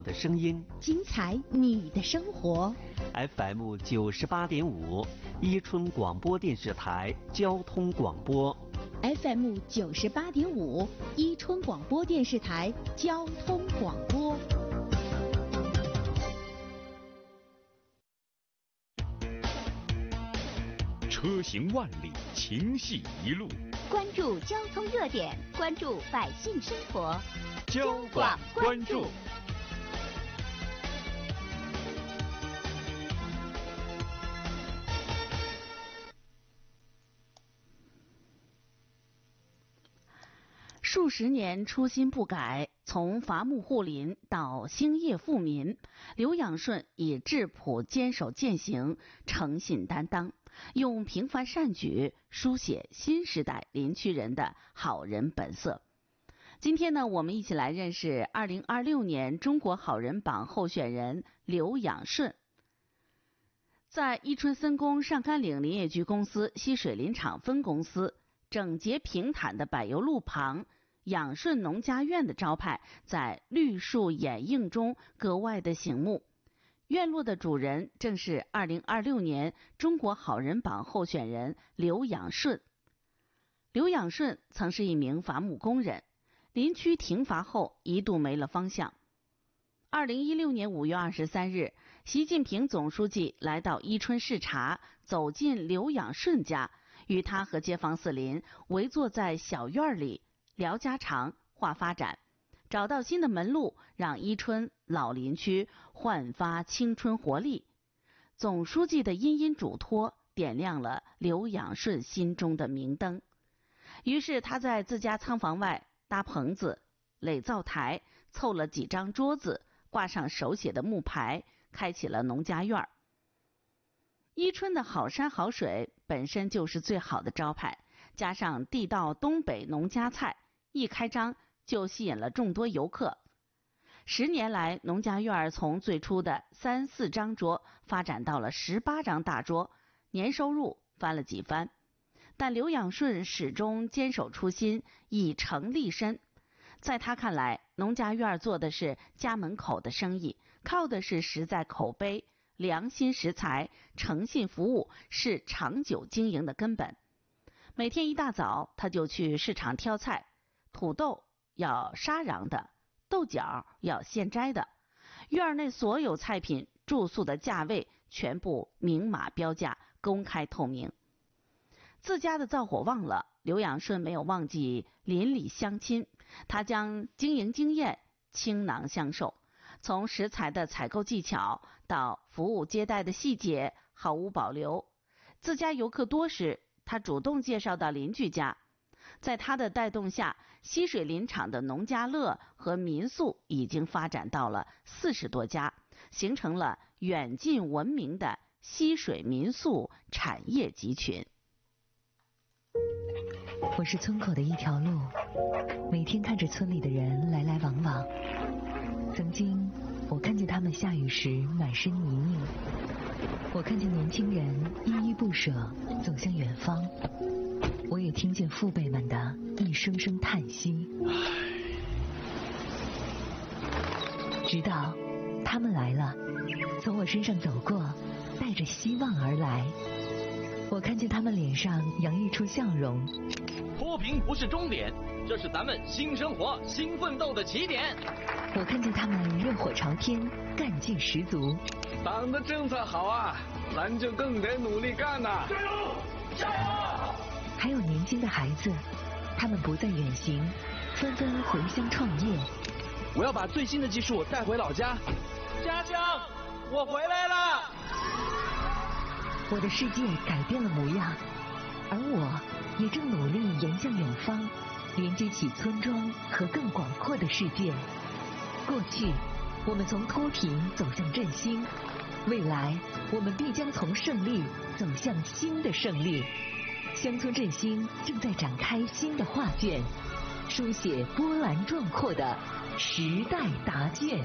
的声音， 精彩你的生活。 FM 98.5，伊春广播电视台交通广播。 FM 98.5，伊春广播电视台交通广播。 车行万里，情系一路。 关注交通热点，关注百姓生活。 交广关注。 数十年初心不改，从伐木护林到兴业富民，刘养顺以质朴坚守践行，诚信担当，用平凡善举书写新时代林区人的好人本色。今天呢，我们一起来认识2026年中国好人榜候选人刘养顺。在伊春森工上甘岭林业局公司溪水林场分公司整洁平坦的柏油路旁，养顺农家院的招牌在绿树掩映中格外的醒目。院落的主人正是2026年中国好人榜候选人刘养顺。刘养顺曾是一名伐木工人，林区停伐后一度没了方向。2016年5月23日，习近平总书记来到伊春视察，走进刘养顺家，与他和街坊四邻围坐在小院里聊家常话发展，找到新的门路，让伊春老林区焕发青春活力。总书记的殷殷嘱托点亮了刘养顺心中的明灯。于是他在自家仓房外搭棚子、垒灶台，凑了几张桌子，挂上手写的木牌，开启了农家院。伊春的好山好水本身就是最好的招牌，加上地道东北农家菜，一开张就吸引了众多游客。10年来，农家院从最初的3、4张桌发展到了18张大桌，年收入翻了几番。但刘养顺始终坚守初心，以诚立身。在他看来，农家院做的是家门口的生意，靠的是实在口碑，良心食材，诚信服务是长久经营的根本。每天一大早，他就去市场挑菜，土豆要杀瓤的，豆角要现摘的，院内所有菜品住宿的价位全部明码标价，公开透明。自家的灶火旺了，刘养顺没有忘记邻里乡亲，他将经营经验倾囊相授，从食材的采购技巧到服务接待的细节毫无保留。自家游客多时，他主动介绍到邻居家。在他的带动下，溪水林场的农家乐和民宿已经发展到了40多家，形成了远近闻名的溪水民宿产业集群。 我是村口的一条路，每天看着村里的人来来往往。曾经我看见他们下雨时满身泥泞，我看见年轻人依依不舍走向远方，我也听见父辈们的一声声叹息。直到他们来了，从我身上走过，带着希望而来。我看见他们脸上洋溢出笑容。 脱贫不是终点，这是咱们新生活、新奋斗的起点。 我看见他们热火朝天，干劲十足。 党的政策好啊，咱就更得努力干呐！加油！加油！ 还有年轻的孩子，他们不再远行，纷纷回乡创业。 我要把最新的技术带回老家。家乡，我回来了！ 我的世界改变了模样，而我也正努力沿向远方，连接起村庄和更广阔的世界。过去，我们从脱贫走向振兴，未来，我们必将从胜利走向新的胜利。乡村振兴正在展开新的画卷，书写波澜壮阔的时代答卷。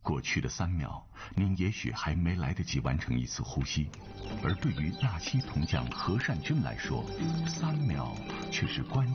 过去的3秒，您也许还没来得及完成一次呼吸，而对于纳西铜匠何善君来说，3秒却是关键。